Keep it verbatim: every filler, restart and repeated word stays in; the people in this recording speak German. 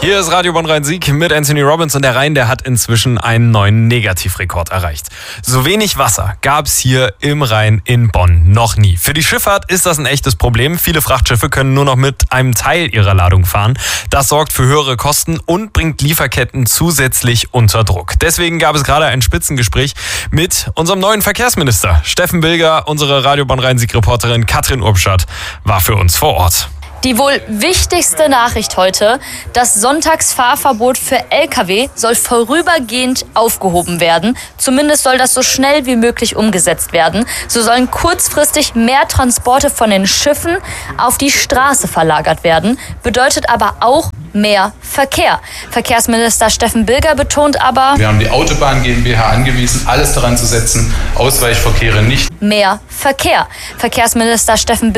Hier ist Radio Bonn-Rhein-Sieg mit Anthony Robbins und der Rhein, der hat inzwischen einen neuen Negativrekord erreicht. So wenig Wasser gab es hier im Rhein in Bonn noch nie. Für die Schifffahrt ist das ein echtes Problem. Viele Frachtschiffe können nur noch mit einem Teil ihrer Ladung fahren. Das sorgt für höhere Kosten und bringt Lieferketten zusätzlich unter Druck. Deswegen gab es gerade ein Spitzengespräch mit unserem neuen Verkehrsminister. Steffen Bilger, unsere Radio Bonn-Rhein-Sieg-Reporterin Katrin Urbschat war für uns vor Ort. Die wohl wichtigste Nachricht heute: Das Sonntagsfahrverbot für L K W soll vorübergehend aufgehoben werden. Zumindest soll das so schnell wie möglich umgesetzt werden. So sollen kurzfristig mehr Transporte von den Schiffen auf die Straße verlagert werden. Bedeutet aber auch mehr Verkehr. Verkehrsminister Steffen Bilger betont aber: Wir haben die Autobahn GmbH angewiesen, alles daran zu setzen, Ausweichverkehre nicht. Mehr Verkehr. Verkehrsminister Steffen